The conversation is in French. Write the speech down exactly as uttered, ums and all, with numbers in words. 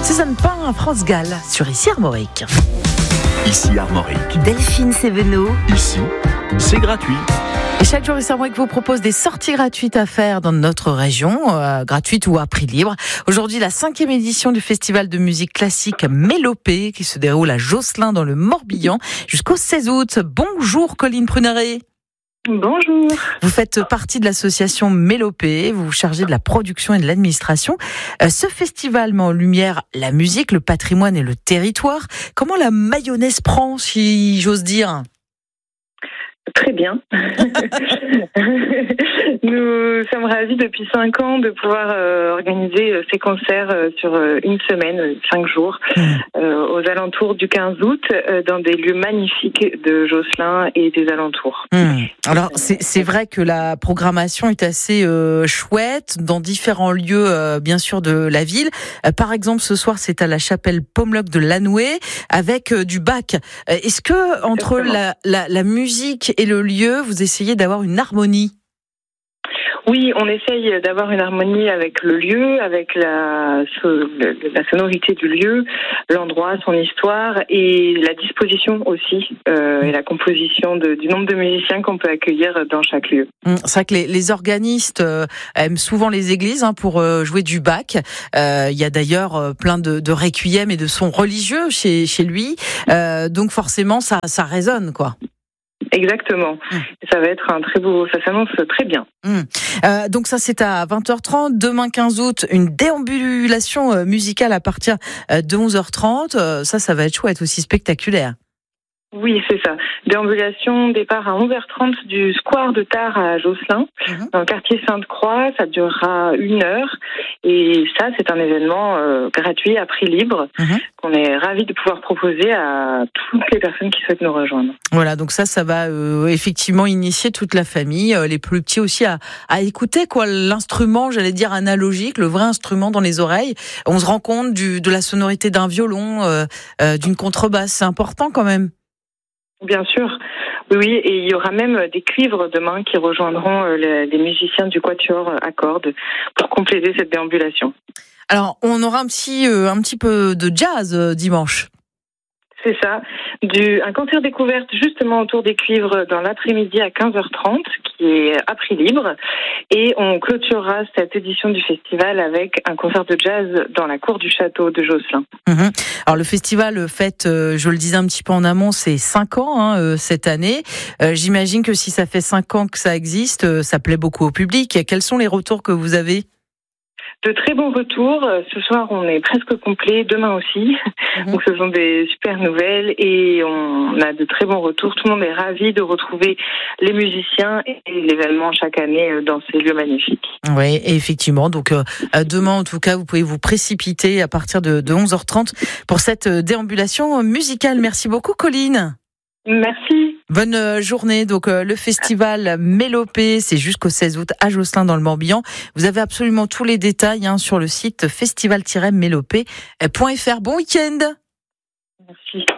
Suzanne Pain, France Gall, sur Ici Armorique. Ici Armorique. Delphine Sévenot. Ici, c'est gratuit. Et chaque jour, Ici Armorique vous propose des sorties gratuites à faire dans notre région, euh, gratuites ou à prix libre. Aujourd'hui, la cinquième édition du festival de musique classique Mélopée, qui se déroule à Josselin dans le Morbihan jusqu'au seize août. Bonjour Colline Prunaret. Bonjour. Vous faites partie de l'association Mélopée, vous vous chargez de la production et de l'administration. Euh, ce festival met en lumière la musique, le patrimoine et le territoire. Comment la mayonnaise prend, si j'ose dire ? Très bien. Nous sommes ravis depuis cinq ans de pouvoir euh, organiser euh, ces concerts euh, sur euh, une semaine, euh, cinq jours, euh, aux alentours du quinze août, euh, dans des lieux magnifiques de Josselin et des alentours. Mmh. Alors, c'est, c'est vrai que la programmation est assez euh, chouette dans différents lieux, euh, bien sûr, de la ville. Euh, par exemple, ce soir, c'est à la chapelle Pommeloc de Lanouée avec euh, du Bach. Euh, est-ce que entre la, la, la musique et le lieu, vous essayez d'avoir une harmonie ? Oui, on essaye d'avoir une harmonie avec le lieu, avec la, la sonorité du lieu, l'endroit, son histoire et la disposition aussi euh, et la composition de, du nombre de musiciens qu'on peut accueillir dans chaque lieu. C'est vrai que les, les organistes euh, aiment souvent les églises hein, pour euh, jouer du Bach. Euh, il y a d'ailleurs euh, plein de, de requiem et de sons religieux chez, chez lui. Euh, donc forcément, ça, ça résonne, quoi. Exactement. Mmh. Ça va être un très beau, ça s'annonce très bien. Mmh. Euh, donc ça c'est à vingt heures trente. Demain quinze août, une déambulation musicale à partir de onze heures trente. Ça, ça va être chouette, aussi spectaculaire. Oui, c'est ça. Déambulation, départ à onze heures trente du square de Tarbes à Josselin, mmh. dans le quartier Sainte-Croix. Ça durera une heure. Et ça, c'est un événement euh, gratuit, à prix libre, mmh. qu'on est ravis de pouvoir proposer à toutes les personnes qui souhaitent nous rejoindre. Voilà, donc ça, ça va euh, effectivement initier toute la famille, euh, les plus petits aussi, à, à écouter quoi l'instrument, j'allais dire analogique, le vrai instrument dans les oreilles. On se rend compte du, de la sonorité d'un violon, euh, euh, d'une contrebasse. C'est important quand même. Bien sûr, oui, oui, et il y aura même des cuivres demain qui rejoindront les, les musiciens du quatuor à cordes pour compléter cette déambulation. Alors, on aura un petit, euh, un petit peu de jazz euh, dimanche. C'est ça, du, un concert découverte justement autour des cuivres dans l'après-midi à quinze heures trente, qui est à prix libre, et on clôturera cette édition du festival avec un concert de jazz dans la cour du château de Josselin. Mmh. Alors le festival fête, euh, je le disais un petit peu en amont, c'est cinq ans hein, euh, cette année. Euh, j'imagine que si ça fait cinq ans que ça existe, euh, ça plaît beaucoup au public. Quels sont les retours que vous avez ? De très bons retours. Ce soir, on est presque complet. Demain aussi. Mmh. Donc, ce sont des super nouvelles et on a de très bons retours. Tout le monde est ravi de retrouver les musiciens et l'événement chaque année dans ces lieux magnifiques. Oui, et effectivement. Donc, euh, demain, en tout cas, vous pouvez vous précipiter à partir de, de onze heures trente pour cette déambulation musicale. Merci beaucoup, Colline. Merci. Bonne journée. Donc euh, le festival Mélopée, c'est jusqu'au seize août à Josselin dans le Morbihan. Vous avez absolument tous les détails hein, sur le site festival tiret mélopée point f r. Bon week-end. Merci.